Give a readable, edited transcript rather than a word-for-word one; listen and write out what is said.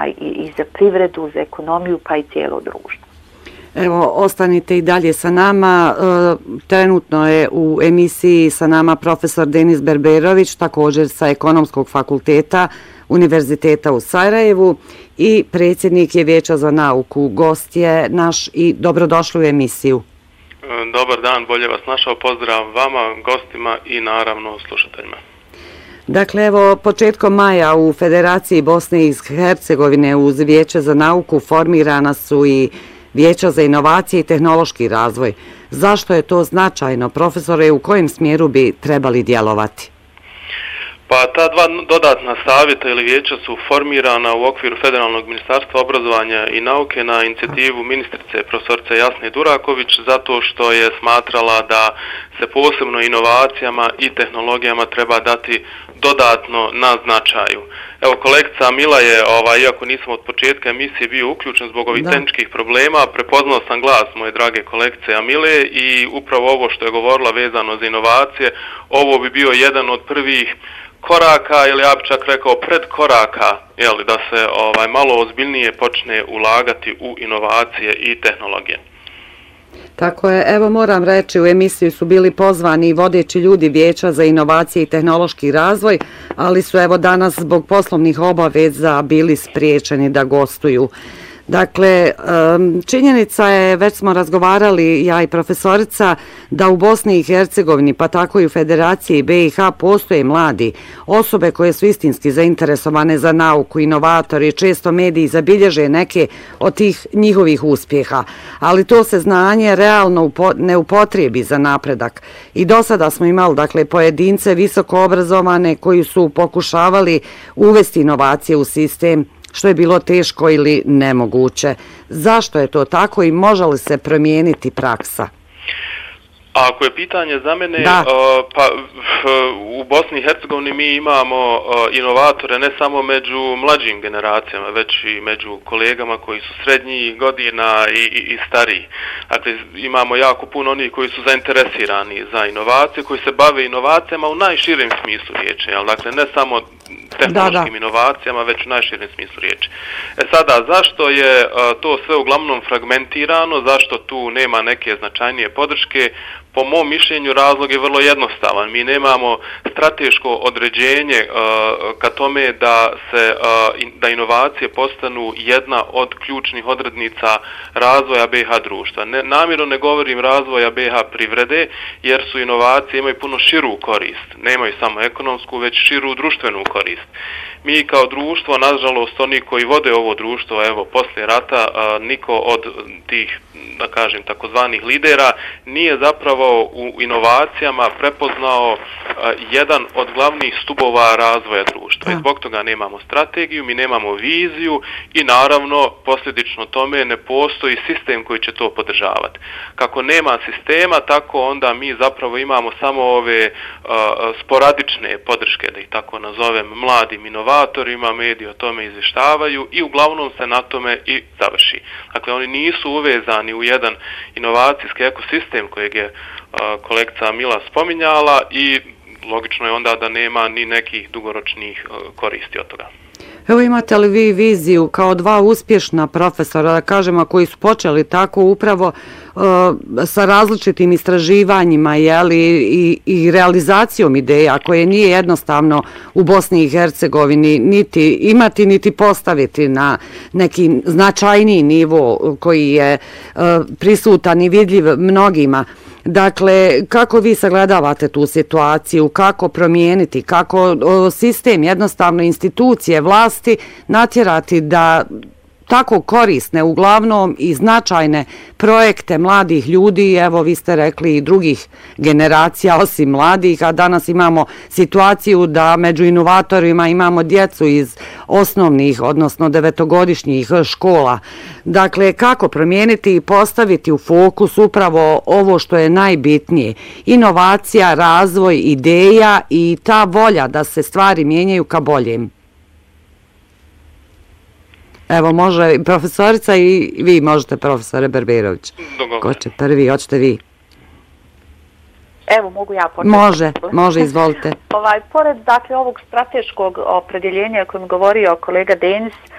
i za privredu, za ekonomiju, pa i cijelo društvo. Evo, ostanite i dalje sa nama. Trenutno je u emisiji sa nama profesor Denis Berberović, također sa Ekonomskog fakulteta Univerziteta u Sarajevu i predsjednik je Vijeća za nauku. Gost je naš i dobrodošli u emisiju. Dobar dan, bolje vas našao. Pozdrav vama, gostima i naravno slušateljima. Dakle, evo, početkom maja u Federaciji Bosne i Hercegovine uz Vijeće za nauku formirana su i Vijeća za inovacije i tehnološki razvoj. Zašto je to značajno, profesore, u kojem smjeru bi trebali djelovati? Pa ta dva dodatna savjeta ili vijeća su formirana u okviru Federalnog ministarstva obrazovanja i nauke na inicijativu ministrice profesorice Jasne Duraković, zato što je smatrala da se posebno inovacijama i tehnologijama treba dati dodatno na značaju. Evo, kolegica Mila je, iako nisam od početka emisije bio uključen zbog ovih tehničkih problema, prepoznao sam glas moje drage kolegice Amile i upravo ovo što je govorila vezano za inovacije, ovo bi bio jedan od prvih koraka, ili ja bih čak rekao predkoraka, da se malo ozbiljnije počne ulagati u inovacije i tehnologije. Tako je, evo moram reći, u emisiju su bili pozvani vodeći ljudi Vijeća za inovacije i tehnološki razvoj, ali su evo danas zbog poslovnih obaveza bili spriječeni da gostuju. Dakle, činjenica je, već smo razgovarali ja i profesorica, da u Bosni i Hercegovini, pa tako i u Federaciji BiH postoje mladi, osobe koje su istinski zainteresovane za nauku, inovatori, često mediji zabilježe neke od tih njihovih uspjeha, ali to se znanje realno ne upotrijebi za napredak. I do sada smo imali, dakle, pojedince visoko obrazovane koji su pokušavali uvesti inovacije u sistem, što je bilo teško ili nemoguće. Zašto je to tako i može li se promijeniti praksa? Ako je pitanje za mene, pa u Bosni i Hercegovini mi imamo inovatore ne samo među mlađim generacijama, već i među kolegama koji su srednjih godina i stariji. Dakle, imamo jako puno onih koji su zainteresirani za inovacije, koji se bave inovacijama u najširem smislu riječi. Dakle, ne samo tehnološkim inovacijama, već u najširem smislu riječi. Sada, zašto je to sve uglavnom fragmentirano, zašto tu nema neke značajnije podrške? Po mom mišljenju razlog je vrlo jednostavan. Mi nemamo strateško određenje ka tome da inovacije postanu jedna od ključnih odrednica razvoja BiH društva. Namjerno ne govorim razvoja BiH privrede, jer su inovacije imaju puno širu korist. Nemaju samo ekonomsku, već širu društvenu korist. Mi kao društvo, nažalost, oni koji vode ovo društvo, evo, poslije rata, niko od tih, da kažem, takozvanih lidera nije zapravo u inovacijama prepoznao jedan od glavnih stubova razvoja društva. I zbog toga nemamo strategiju, mi nemamo viziju i naravno posljedično tome ne postoji sistem koji će to podržavati. Kako nema sistema, tako onda mi zapravo imamo samo ove sporadične podrške, da ih tako nazovem, mladim inovatorima, mediji o tome izvještavaju i uglavnom se na tome i završi. Dakle, oni nisu uvezani u jedan inovacijski ekosistem kojeg je kolegica Mila spominjala i logično je onda da nema ni nekih dugoročnih koristi od toga. Evo, imate li vi viziju kao dva uspješna profesora, da kažemo, koji su počeli tako upravo sa različitim istraživanjima i realizacijom ideja koje nije jednostavno u Bosni i Hercegovini niti imati niti postaviti na neki značajniji nivo koji je prisutan i vidljiv mnogima. Dakle, kako vi sagledavate tu situaciju, kako promijeniti, kako sistem, jednostavno institucije vlasti natjerati da tako korisne, uglavnom i značajne projekte mladih ljudi, evo vi ste rekli i drugih generacija osim mladih, a danas imamo situaciju da među inovatorima imamo djecu iz osnovnih, odnosno 9-godišnjih škola. Dakle, kako promijeniti i postaviti u fokus upravo ovo što je najbitnije, inovacija, razvoj, ideja i ta volja da se stvari mijenjaju ka boljem. Evo, može profesorica i vi možete, profesore Berberović. Ko će prvi, hoćete vi? Evo, mogu ja početi. Može, izvolite. Pored, dakle, ovog strateškog opredjeljenja o kojem govorio kolega Denis,